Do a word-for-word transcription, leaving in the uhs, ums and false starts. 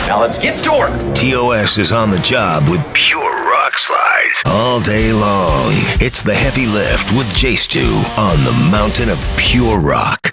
Now let's get to work. T O S is on the job with pure rock slides all day long. It's the Heavy Lift with J Stu on the mountain of pure rock.